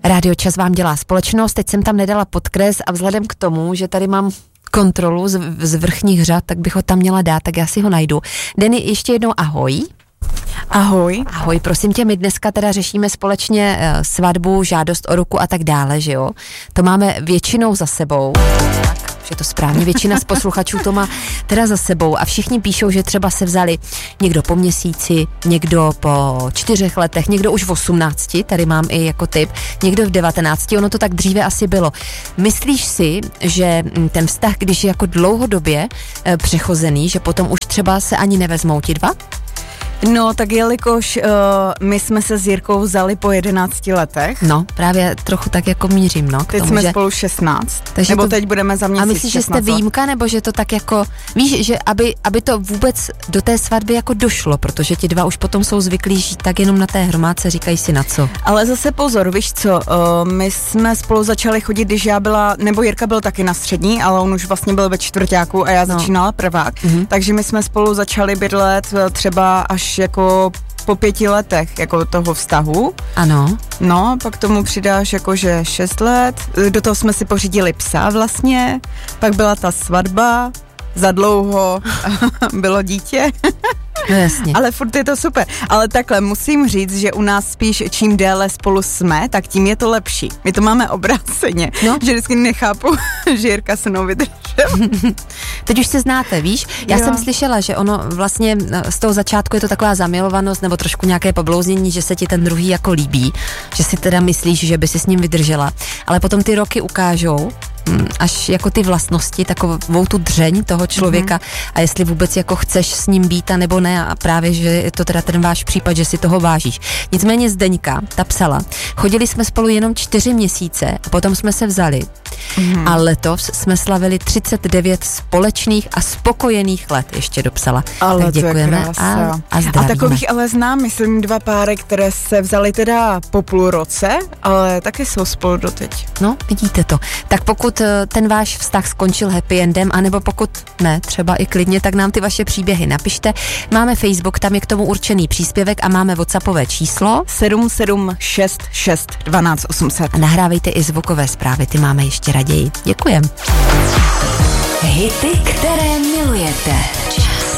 Rádio Čas vám dělá společnost, teď jsem tam nedala podkres a vzhledem k tomu, že tady mám kontrolu z vrchních řad, tak bych ho tam měla dát, tak já si ho najdu. Denny, ještě jednou ahoj. Ahoj. Ahoj, prosím tě, my dneska teda řešíme společně svatbu, žádost o ruku a tak dále, že jo? To máme většinou za sebou. Tak, je to správně, většina z posluchačů to má teda za sebou a všichni píšou, že třeba se vzali někdo po měsíci, někdo po 4 letech, někdo už v 18, tady mám i jako tip, někdo v 19, ono to tak dříve asi bylo. Myslíš si, že ten vztah, když je jako dlouhodobě přechozený, že potom už třeba se ani nevezmou ti dva? No, tak jelikož my jsme se s Jirkou vzali po 11 letech. No, právě trochu tak jako mířím, no. Teď jsme spolu 16, takže nebo teď budeme za měsíc. A myslíš, že jste výjimka, nebo že to tak jako, víš, že aby to vůbec do té svatby jako došlo, protože ti dva už potom jsou zvyklí žít tak jenom na té hromádce, říkají si na co. Ale zase pozor, víš co, my jsme spolu začali chodit, když já byla, nebo Jirka byl taky na střední, ale on už vlastně byl ve čtvrťáku a já začínala prvák, takže my jsme spolu začali bydlet třeba až jako po 5 letech jako toho vztahu. Ano. No, pak tomu přidáš jakože 6 let, do toho jsme si pořídili psa vlastně, pak byla ta svatba, za dlouho bylo dítě. No jasně. Ale furt je to super. Ale takhle musím říct, že u nás spíš čím déle spolu jsme, tak tím je to lepší. My to máme obráceně, že vždycky nechápu, že Jirka se mnou vydržel. Teď už se znáte, víš? Já jsem slyšela, že ono vlastně z toho začátku je to taková zamilovanost nebo trošku nějaké poblouznění, že se ti ten druhý jako líbí, že si teda myslíš, že by si s ním vydržela. Ale potom ty roky ukážou, až jako ty vlastnosti, takovou tu dřeň toho člověka a jestli vůbec jako chceš s ním být a nebo ne a právě, že je to teda ten váš případ, že si toho vážíš. Nicméně Zdeňka, ta psala, chodili jsme spolu jenom 4 měsíce a potom jsme se vzali a letos jsme slavili 39 společných a spokojených let, ještě dopsala. Ale tak děkujeme a zdravíme. A takových ale znám, myslím 2 páry, které se vzali teda po půl roce, ale taky jsou spolu doteď. No, vidíte to. Tak pokud ten váš vztah skončil happy endem, anebo pokud ne, třeba i klidně, tak nám ty vaše příběhy napište. Máme Facebook, tam je k tomu určený příspěvek a máme WhatsAppové číslo 7766 12 800. A nahrávejte i zvukové zprávy, ty máme ještě raději. Děkujem. Hity, které milujete.